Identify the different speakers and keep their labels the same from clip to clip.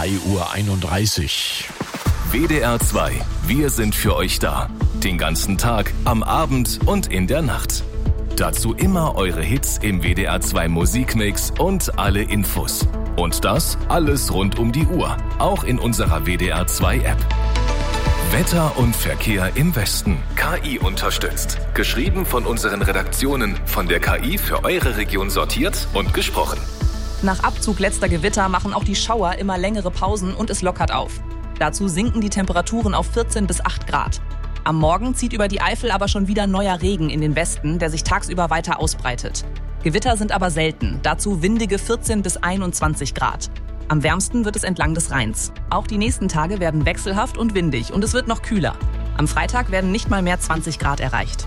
Speaker 1: 3:31 Uhr.
Speaker 2: WDR 2. Wir sind für euch da. Den ganzen Tag, am Abend und in der Nacht. Dazu immer eure Hits im WDR 2 Musikmix und alle Infos. Und das alles rund um die Uhr. Auch in unserer WDR 2 App. Wetter und Verkehr im Westen. KI unterstützt. Geschrieben von unseren Redaktionen. Von der KI für eure Region sortiert und gesprochen.
Speaker 3: Nach Abzug letzter Gewitter machen auch die Schauer immer längere Pausen und es lockert auf. Dazu sinken die Temperaturen auf 14 bis 8 Grad. Am Morgen zieht über die Eifel aber schon wieder neuer Regen in den Westen, der sich tagsüber weiter ausbreitet. Gewitter sind aber selten, dazu windige 14 bis 21 Grad. Am wärmsten wird es entlang des Rheins. Auch die nächsten Tage werden wechselhaft und windig und es wird noch kühler. Am Freitag werden nicht mal mehr 20 Grad erreicht.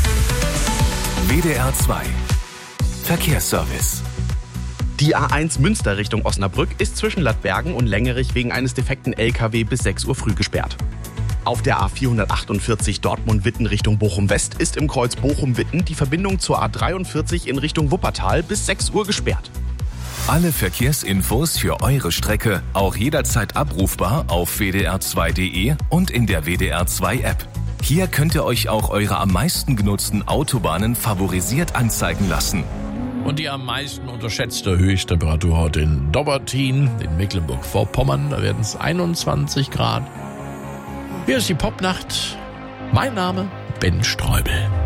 Speaker 2: WDR 2 Verkehrsservice.
Speaker 4: Die A1 Münster Richtung Osnabrück ist zwischen Lattbergen und Längerich wegen eines defekten LKW bis 6 Uhr früh gesperrt. Auf der A448 Dortmund-Witten Richtung Bochum-West ist im Kreuz Bochum-Witten die Verbindung zur A43 in Richtung Wuppertal bis 6 Uhr gesperrt.
Speaker 2: Alle Verkehrsinfos für eure Strecke auch jederzeit abrufbar auf wdr2.de und in der WDR 2 App. Hier könnt ihr euch auch eure am meisten genutzten Autobahnen favorisiert anzeigen lassen.
Speaker 1: Und die am meisten unterschätzte Höchsttemperatur heute in Dobbertin, in Mecklenburg-Vorpommern. Da werden es 21 Grad. Hier ist die Popnacht. Mein Name Ben Streubel.